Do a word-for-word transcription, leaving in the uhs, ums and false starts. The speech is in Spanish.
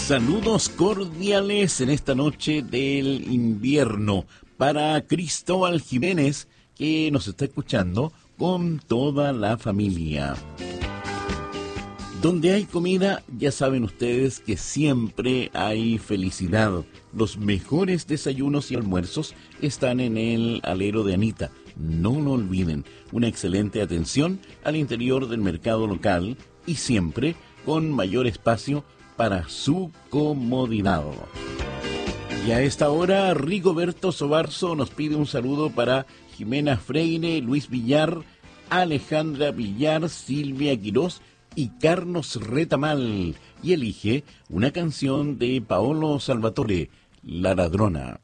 Saludos cordiales en esta noche del invierno para Cristóbal Jiménez, que nos está escuchando con toda la familia. Donde hay comida, ya saben ustedes que siempre hay felicidad. Los mejores desayunos y almuerzos están en el alero de Anita. No lo olviden, una excelente atención al interior del mercado local y siempre con mayor espacio para su comodidad. Y a esta hora, Rigoberto Sobarzo nos pide un saludo para Jimena Freire, Luis Villar, Alejandra Villar, Silvia Quirós y Carlos Retamal, y elige una canción de Paolo Salvatore, La Ladrona.